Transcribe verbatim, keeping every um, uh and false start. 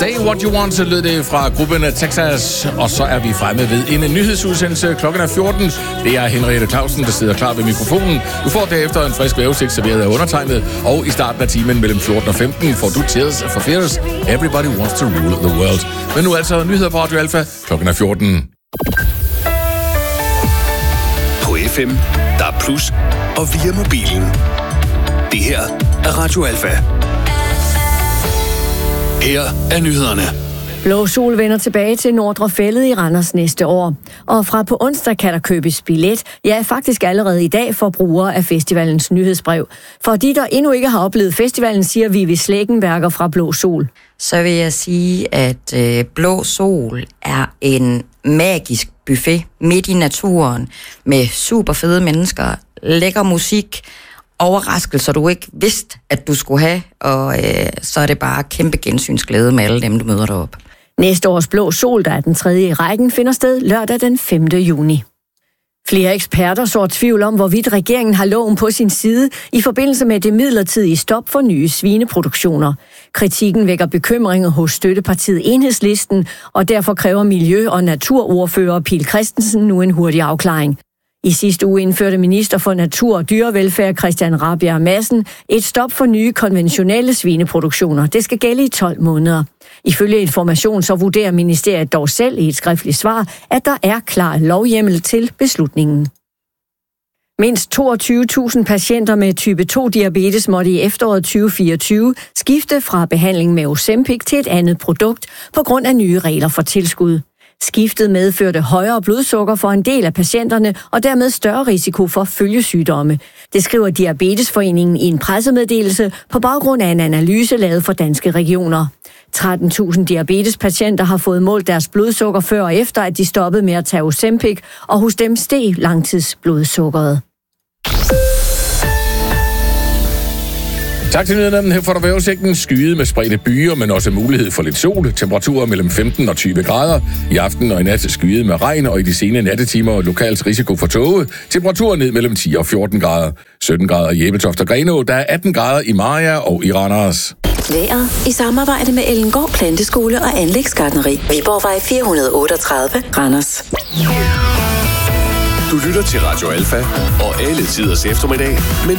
Say What You Want, så lød det fra gruppen Texas, og så er vi fremme ved en nyhedsudsendelse. Klokken er fjorten. Det er Henriette Clausen, der sidder klar ved mikrofonen. Du får derefter en frisk vejrudsigt serveret af undertegnet, og i starten af timen mellem fjorten og femten får du Tears for Fears. Everybody Wants to Rule the World. Men nu altså nyheder på Radio Alfa. Klokken er fjorten. På F M, der er plus, og via mobilen. Det her er Radio Alfa. Her er nyhederne. Blå Sol vender tilbage til Nordre Fælled i Randers næste år. Og fra på onsdag kan der købes billet. Ja, faktisk allerede i dag for brugere af festivalens nyhedsbrev. For de, der endnu ikke har oplevet festivalen, siger Vivi Slæggenberger fra Blå Sol. Så vil jeg sige, at øh, Blå Sol er en magisk buffet midt i naturen med super fede mennesker, lækker musik, overraskelser, du ikke vidste, at du skulle have, og øh, så er det bare kæmpe gensynsglæde med alle dem, du møder derop. Næste års Blå Sol, der er den tredje i rækken, finder sted lørdag den femte juni. Flere eksperter sår tvivl om, hvorvidt regeringen har loven på sin side i forbindelse med det midlertidige stop for nye svineproduktioner. Kritikken vækker bekymringer hos støttepartiet Enhedslisten, og derfor kræver miljø- og naturordfører Pihl Christensen nu en hurtig afklaring. I sidste uge indførte minister for natur og dyrevelfærd Christian Rabjerg Madsen et stop for nye konventionelle svineproduktioner. Det skal gælde i tolv måneder. Ifølge Information så vurderer ministeriet dog selv i et skriftligt svar, at der er klar lovhjemmel til beslutningen. Mindst toogtyve tusind patienter med type to diabetes måtte i efteråret tyve fireogtyve skifte fra behandling med Ozempic til et andet produkt på grund af nye regler for tilskud. Skiftet medførte højere blodsukker for en del af patienterne og dermed større risiko for følgesygdomme. Det skriver Diabetesforeningen i en pressemeddelelse på baggrund af en analyse lavet for Danske Regioner. tretten tusind diabetespatienter har fået målt deres blodsukker før og efter, at de stoppede med at tage Ozempic, og hos dem steg langtidsblodsukkeret. Tak til nyhederne. Her får du vejrudsigten. Skyet med spredte byer, men også mulighed for lidt sol. Temperaturer mellem femten og tyve grader. I aften og i nat skyet med regn, og i de sene nattetimer lokalt risiko for tåge. Temperaturer ned mellem ti og fjorten grader. sytten grader i Ebeltoft og Grenaa. Der er atten grader i Mariager og i Randers. Vejret i samarbejde med Ellengård Planteskole og Anlægsgartneri. Viborgvej fire hundrede otteogtredive, Randers. Du lytter til Radio Alfa og alle tiders eftermiddag med